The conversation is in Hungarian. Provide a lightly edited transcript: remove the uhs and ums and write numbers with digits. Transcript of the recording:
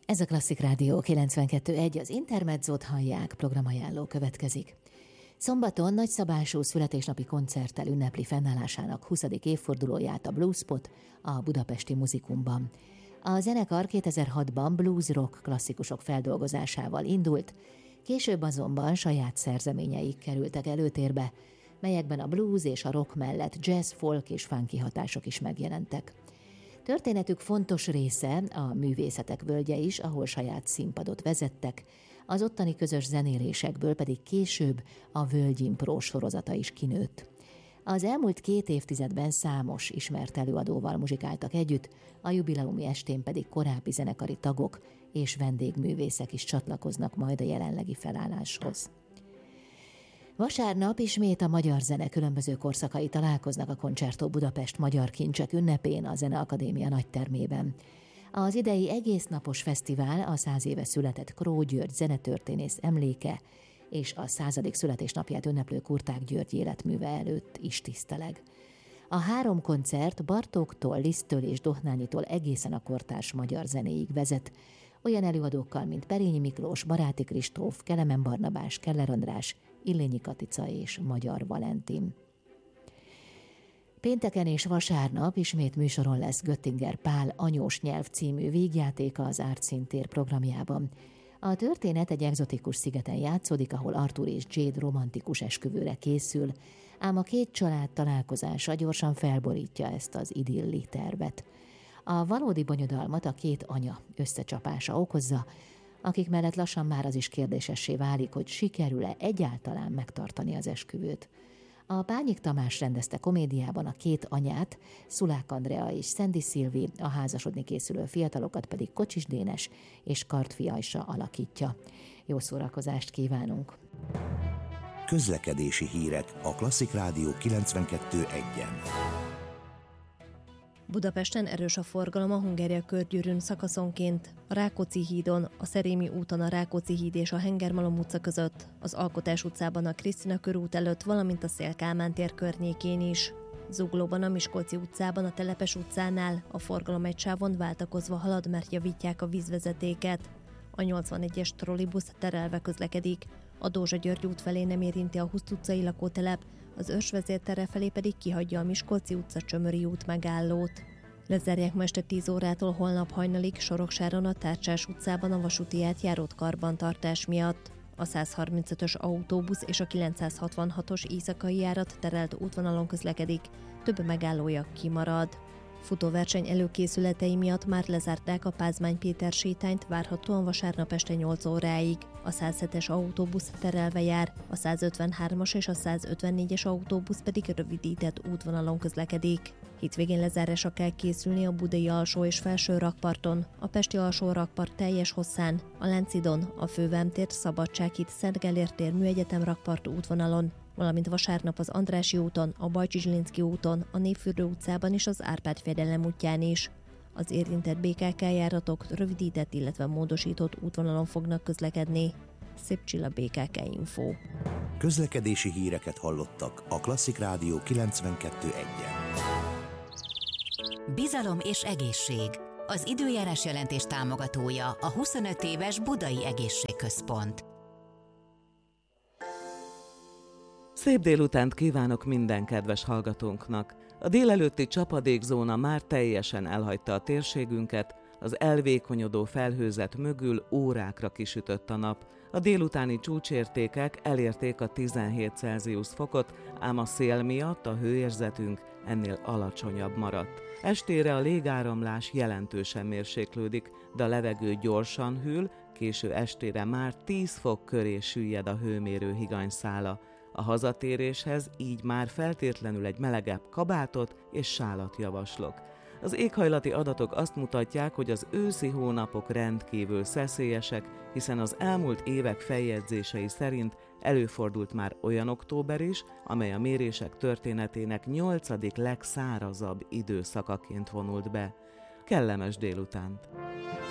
Ez a Klasszik Rádió 92.1, az Intermedzót hallják, programajánló következik. Szombaton nagyszabású születésnapi koncerttel ünnepli fennállásának 20. évfordulóját a Bluespot a Budapesti Muzikumban. A zenekar 2006-ban blues-rock klasszikusok feldolgozásával indult, később azonban saját szerzeményeik kerültek előtérbe, melyekben a blues és a rock mellett jazz, folk és funky hatások is megjelentek. Történetük fontos része a Művészetek Völgye is, ahol saját színpadot vezettek, az ottani közös zenélésekből pedig később a Völgyimpró sorozata is kinőtt. Az elmúlt 2 évtizedben számos ismert előadóval muzsikáltak együtt, a jubileumi estén pedig korábbi zenekari tagok és vendégművészek is csatlakoznak majd a jelenlegi felálláshoz. Vasárnap ismét a magyar zene különböző korszakai találkoznak a Concerto Budapest Magyar Kincsek ünnepén a Zeneakadémia nagytermében. Az idei egésznapos fesztivál a 100 éve született Kró György zenetörténész emléke és a 100. születésnapját ünneplő Kurták György életműve előtt is tiszteleg. A 3 koncert Bartóktól, Liszttől és Dohnányitól egészen a kortárs magyar zenéig vezet, olyan előadókkal, mint Perényi Miklós, Baráti Kristóf, Kelemen Barnabás, Keller András, Illényi Katica és Magyar Valentin. Pénteken és vasárnap ismét műsoron lesz Göttinger Pál Anyós nyelv című vígjátéka az Art Színtér programjában. A történet egy egzotikus szigeten játszódik, ahol Arthur és Jade romantikus esküvőre készül, ám a 2 család találkozása gyorsan felborítja ezt az idilli tervet. A valódi bonyodalmat a 2 anya összecsapása okozza, akik mellett lassan már az is kérdésessé válik, hogy sikerül-e egyáltalán megtartani az esküvőt. A Pányik Tamás rendezte komédiában a 2 anyát, Szulák Andrea és Szendi Szilvi, a házasodni készülő fiatalokat pedig Kocsis Dénes és Kartfi Ajsa alakítja. Jó szórakozást kívánunk! Közlekedési hírek a Klasszik Rádió 92.1-en. Budapesten erős a forgalom a Hungária körgyűrűn szakaszonként, a Rákóczi hídon, a Szerémi úton a Rákóczi híd és a Hengermalom utca között, az Alkotás utcában a Krisztina körút előtt, valamint a Széll Kálmán tér környékén is. Zuglóban a Miskolci utcában, a Telepes utcánál a forgalom egy sávon váltakozva halad, mert javítják a vízvezetéket. A 81-es trollibusz terelve közlekedik, a Dózsa György út felé nem érinti a Huszt utcai lakótelep, az Örs vezértere felé pedig kihagyja a Miskolci utca Csömöri út megállót. Lezárják ma este 10 órától holnap hajnalig Soroksáron a Tárcsás utcában a vasúti átjárót karbantartás miatt. A 135-ös autóbusz és a 966-os éjszakai járat terelt útvonalon közlekedik, több megállója kimarad. Futóverseny előkészületei miatt már lezárták a Pázmány Péter sétányt, várhatóan vasárnap este 8 óráig. A 107-es autóbusz terelve jár, a 153-as és a 154-es autóbusz pedig rövidített útvonalon közlekedik. Hétvégén lezárásra kell készülni a budai alsó és felső rakparton, a pesti alsó rakpart teljes hosszán, a Lánchidon, a Fővámtér, Szabadsághíd, Szent Gellért tér, Műegyetem rakpart útvonalon, valamint vasárnap az Andrássy úton, a Bajcsy-Zsilinszky úton, a Névfürdő utcában és az Árpád-fejedelem útján is. Az érintett BKK járatok rövidített, illetve módosított útvonalon fognak közlekedni. Szép Csilla, BKK Info. Közlekedési híreket hallottak a Klasszik Rádió 92.1-en. Bizalom és egészség. Az időjárás jelentés támogatója a 25 éves Budai Egészségközpont. Szép délutánt kívánok minden kedves hallgatónknak! A délelőtti csapadékzóna már teljesen elhagyta a térségünket, az elvékonyodó felhőzet mögül órákra kisütött a nap. A délutáni csúcsértékek elérték a 17 Celsius fokot, ám a szél miatt a hőérzetünk ennél alacsonyabb maradt. Estére a légáramlás jelentősen mérséklődik, de a levegő gyorsan hűl, késő estére már 10 fok köré süllyed a hőmérő higanyszála. A hazatéréshez így már feltétlenül egy melegebb kabátot és sálat javaslok. Az éghajlati adatok azt mutatják, hogy az őszi hónapok rendkívül szeszélyesek, hiszen az elmúlt évek feljegyzései szerint előfordult már olyan október is, amely a mérések történetének 8. legszárazabb időszakaként vonult be. Kellemes délutánt!